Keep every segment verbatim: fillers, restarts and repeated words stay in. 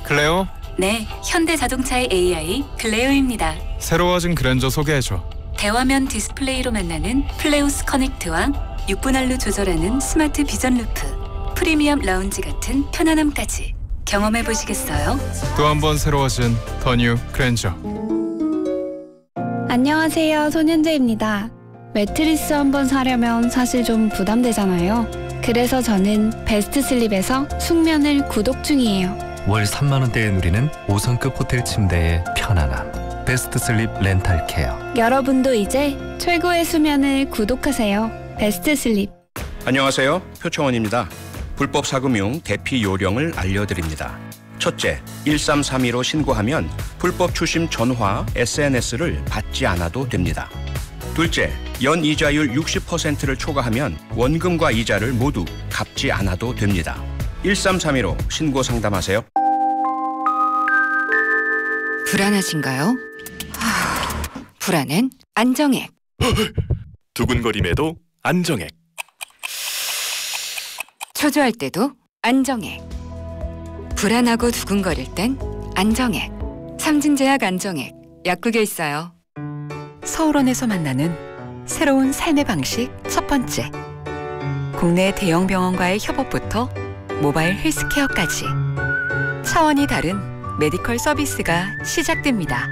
클레오? 네, 현대자동차의 에이아이 클레오입니다. 새로워진 그랜저 소개해줘. 대화면 디스플레이로 만나는 플레오스 커넥트와 육 분할로 조절하는 스마트 비전 루프, 프리미엄 라운지 같은 편안함까지 경험해 보시겠어요? 또 한 번 새로워진 더 뉴 그랜저. 안녕하세요, 손현재입니다. 매트리스 한번 사려면 사실 좀 부담되잖아요. 그래서 저는 베스트 슬립에서 숙면을 구독 중이에요. 월 삼만 원대에 누리는 오 성급 호텔 침대의 편안함. 베스트 슬립 렌탈 케어. 여러분도 이제 최고의 수면을 구독하세요. 베스트 슬립. 안녕하세요. 표창원입니다. 불법 사금융 대피 요령을 알려드립니다. 첫째, 일삼삼이로 신고하면 불법 추심 전화, 에스엔에스를 받지 않아도 됩니다. 둘째, 연이자율 육십 퍼센트를 초과하면 원금과 이자를 모두 갚지 않아도 됩니다. 일삼삼이로 신고 상담하세요. 불안하신가요? 하... 불안은 안정액. 두근거림에도 안정액. 초조할 때도 안정액. 불안하고 두근거릴 땐 안정액. 삼진제약 안정액. 약국에 있어요. 서울원에서 만나는 새로운 삶의 방식 첫 번째. 국내 대형 병원과의 협업부터 모바일 헬스케어까지 차원이 다른 메디컬 서비스가 시작됩니다.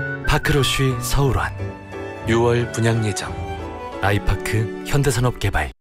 파크러쉬 서울원 유월 분양 예정. 아이파크 현대산업개발.